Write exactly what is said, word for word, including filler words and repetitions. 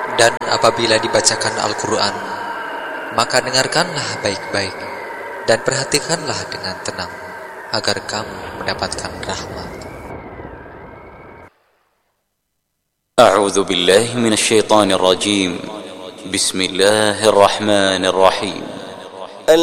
Dan apabila dibacakan Al-Quran, maka dengarkanlah baik-baik dan perhatikanlah dengan tenang, agar kamu mendapatkan rahmat. A'udzu billahi minasyaitonir rajim. Bismillahirrahmanirrahim.